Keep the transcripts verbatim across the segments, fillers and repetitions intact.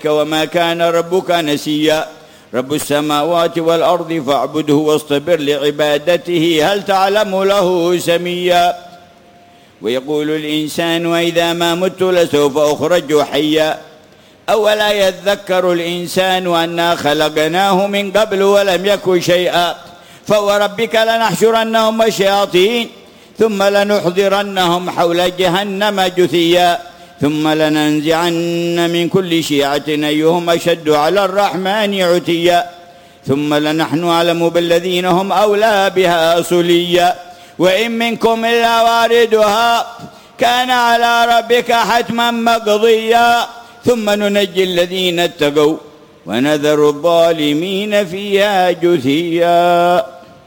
وما كان ربك نسيا رب السماوات والأرض فاعبده واصطبر لعبادته هل تعلم له سميا ويقول الإنسان وإذا ما مت لسوف أخرج حيا أولا يذكر الإنسان أنا خلقناه من قبل ولم يكن شيئا فوربك لنحشرنهم والشياطين ثم لنحضرنهم حول جهنم جثيا ثم لننزعن من كل شيعة أيهم أشد على الرحمن عتيا ثم لنحن أعلم بالذين هم أولى بها صليا وإن منكم إلا واردها كان على ربك حتما مقضيا ثم ننجي الذين اتقوا ونذر الظالمين فيها جثيا.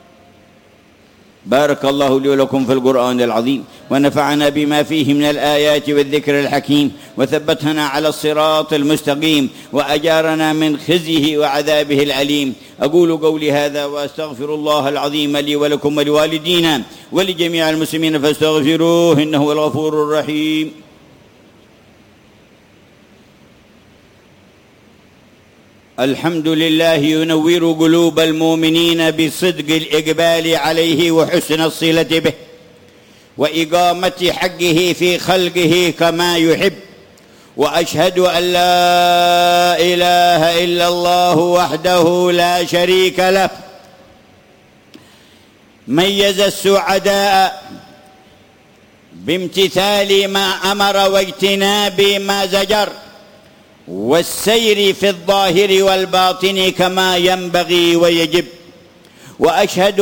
بارك الله لي ولكم في القرآن العظيم ونفعنا بما فيه من الآيات والذكر الحكيم وثبتنا على الصراط المستقيم وأجارنا من خزيه وعذابه العليم. أقول قولي هذا وأستغفر الله العظيم لي ولكم ولوالدينا ولجميع المسلمين فاستغفروه إنه هو الغفور الرحيم. الحمد لله ينور قلوب المؤمنين بصدق الإقبال عليه وحسن الصلة به وإقامة حقه في خلقه كما يحب وأشهد أن لا إله إلا الله وحده لا شريك له ميز السعداء بامتثال ما أمر واجتناب ما زجر والسير في الظاهر والباطن كما ينبغي ويجب وأشهد